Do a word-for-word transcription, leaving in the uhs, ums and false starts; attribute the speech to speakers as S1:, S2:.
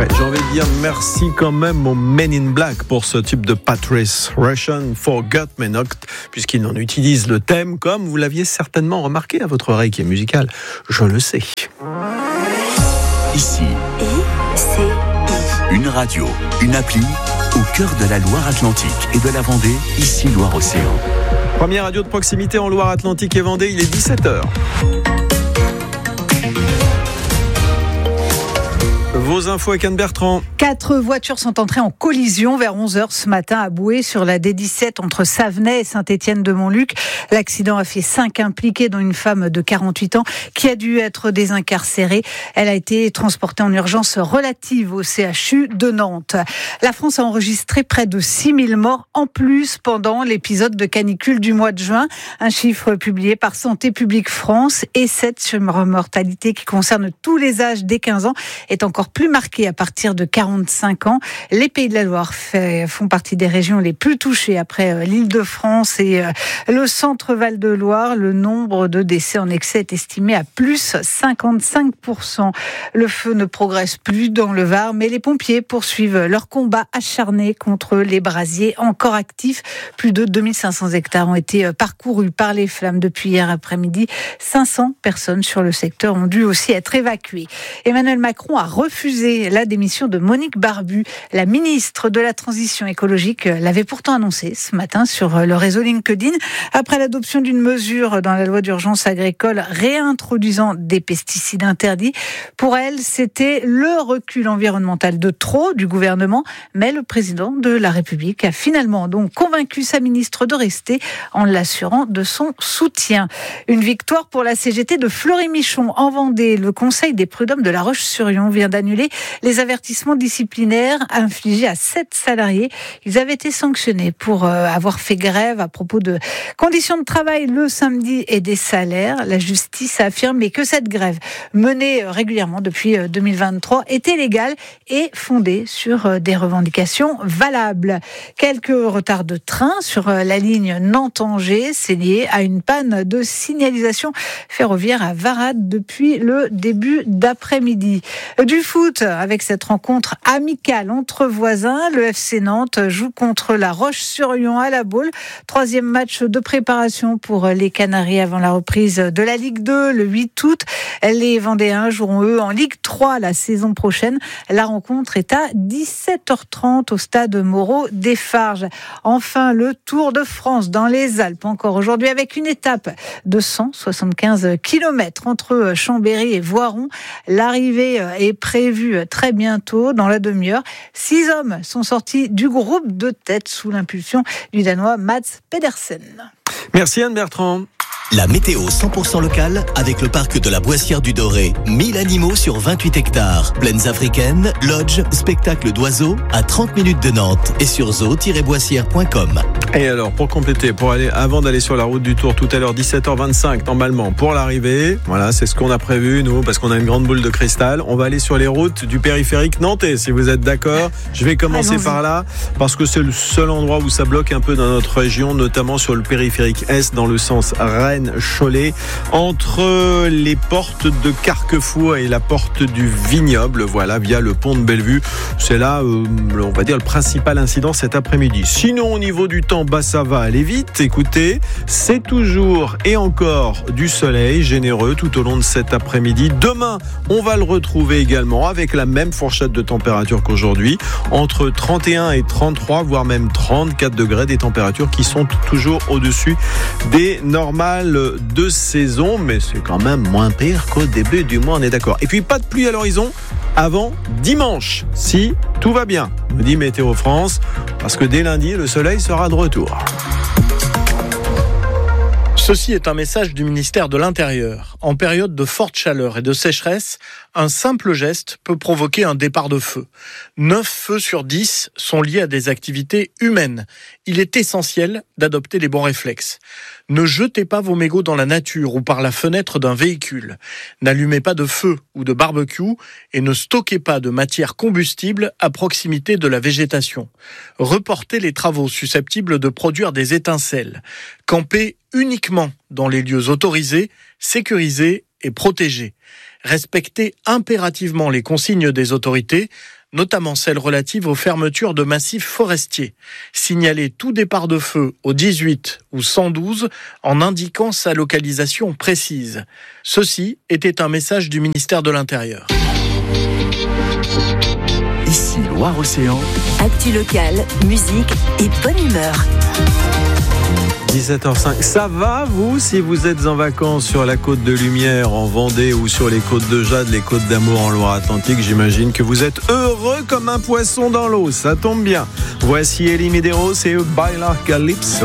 S1: Ouais, j'ai envie de dire merci quand même aux Men in Black pour ce type de Patrice Russian Forgot Me Not, puisqu'ils en utilisent le thème comme vous l'aviez certainement remarqué à votre oreille qui est musicale. Je le sais.
S2: Ici,
S3: I C I.
S2: Une radio, une appli au cœur de la Loire-Atlantique et de la Vendée, ici Loire-Océan.
S1: Première radio de proximité en Loire-Atlantique et Vendée, il est dix-sept heures. Vos infos avec Anne Bertrand.
S4: Quatre voitures sont entrées en collision vers onze heures ce matin à Boué sur la D dix-sept entre Savenay et Saint-Étienne-de-Montluc. L'accident a fait cinq impliqués, dont une femme de quarante-huit ans qui a dû être désincarcérée. Elle a été transportée en urgence relative au C H U de Nantes. La France a enregistré près de six mille morts en plus pendant l'épisode de canicule du mois de juin. Un chiffre publié par Santé publique France. Et cette surmortalité qui concerne tous les âges dès quinze ans est encore plus marquée à partir de quarante-cinq ans. Les Pays de la Loire fait, font partie des régions les plus touchées après l'Île-de-France et le Centre-Val de Loire. Le nombre de décès en excès est estimé à plus cinquante-cinq pour cent. Le feu ne progresse plus dans le Var, mais les pompiers poursuivent leur combat acharné contre les brasiers encore actifs. Plus de deux mille cinq cents hectares ont été parcourus par les flammes depuis hier après-midi. cinq cents personnes sur le secteur ont dû aussi être évacuées. Emmanuel Macron a refusé la démission de Monique Barbu. La ministre de la Transition écologique l'avait pourtant annoncé ce matin sur le réseau LinkedIn. Après l'adoption d'une mesure dans la loi d'urgence agricole réintroduisant des pesticides interdits, pour elle, c'était le recul environnemental de trop du gouvernement. Mais le président de la République a finalement donc convaincu sa ministre de rester en l'assurant de son soutien. Une victoire pour la C G T de Fleury-Michon en Vendée. Le Conseil des prud'hommes de La Roche-sur-Yon vient d'annuler les avertissements disciplinaires infligés à sept salariés. Ils avaient été sanctionnés pour euh, avoir fait grève à propos de conditions de travail le samedi et des salaires. La justice a affirmé que cette grève, menée régulièrement depuis deux mille vingt-trois, était légale et fondée sur des revendications valables. Quelques retards de train sur la ligne Nantes-Angers, c'est lié à une panne de signalisation ferroviaire à Varades depuis le début d'après-midi. Du foot, avec cette rencontre amicale entre voisins, le F C Nantes joue contre la Roche-sur-Yon à la Baule. Troisième match de préparation pour les Canaries avant la reprise de la Ligue deux le huit août. Les Vendéens joueront eux en Ligue trois la saison prochaine. La rencontre est à dix-sept heures trente au stade Moreau-Desfarges. Enfin, le Tour de France dans les Alpes, encore aujourd'hui avec une étape de cent soixante-quinze kilomètres entre Chambéry et Voiron. L'arrivée est prévue très bientôt, dans la demi-heure. Six hommes sont sortis du groupe de tête sous l'impulsion du Danois Mads Pedersen.
S1: Merci Anne Bertrand.
S2: La météo cent pour cent locale avec le parc de la Boissière du Doré. mille animaux sur vingt-huit hectares. Plaines africaines, lodge, spectacle d'oiseaux à trente minutes de Nantes et sur zoo tiret boissière point com.
S1: Et alors, pour compléter, pour aller, avant d'aller sur la route du Tour tout à l'heure, dix-sept heures vingt-cinq normalement pour l'arrivée. Voilà, c'est ce qu'on a prévu, nous, parce qu'on a une grande boule de cristal. On va aller sur les routes du périphérique nantais, si vous êtes d'accord. Je vais commencer Allons-y. par là, parce que c'est le seul endroit où ça bloque un peu dans notre région, notamment sur le périphérique Est, dans le sens Rennes-Cholet, entre les portes de Carquefou et la porte du Vignoble, voilà, via le pont de Bellevue. C'est là, euh, on va dire, le principal incident cet après-midi. Sinon, au niveau du temps, bah ça va aller vite. Écoutez, c'est toujours et encore du soleil généreux tout au long de cet après-midi. Demain, on va le retrouver également avec la même fourchette de température qu'aujourd'hui, entre trente et un et trente-trois, voire même trente-quatre degrés, des températures qui sont toujours au-dessus des normales de saison, mais c'est quand même moins pire qu'au début du mois, on est d'accord. Et puis pas de pluie à l'horizon avant dimanche, si tout va bien, me dit Météo France, parce que dès lundi, le soleil sera de retour.
S5: Ceci est un message du ministère de l'Intérieur. En période de forte chaleur et de sécheresse, un simple geste peut provoquer un départ de feu. neuf feux sur dix sont liés à des activités humaines. Il est essentiel d'adopter les bons réflexes. Ne jetez pas vos mégots dans la nature ou par la fenêtre d'un véhicule. N'allumez pas de feu ou de barbecue et ne stockez pas de matière combustible à proximité de la végétation. Reportez les travaux susceptibles de produire des étincelles. Campez uniquement dans les lieux autorisés, sécurisés et protégés. Respectez impérativement les consignes des autorités. notamment celles relatives aux fermetures de massifs forestiers. Signaler tout départ de feu au dix-huit ou cent douze en indiquant sa localisation précise. Ceci était un message du ministère de l'Intérieur.
S2: Ici Loire-Océan.
S3: Actu locale, musique et bonne humeur.
S1: dix-sept heures cinq. Ça va, vous, si vous êtes en vacances sur la côte de Lumière, en Vendée, ou sur les côtes de Jade, les côtes d'Amour en Loire-Atlantique? J'imagine que vous êtes heureux comme un poisson dans l'eau. Ça tombe bien. Voici Elie Medeiros et Bailar Calypso.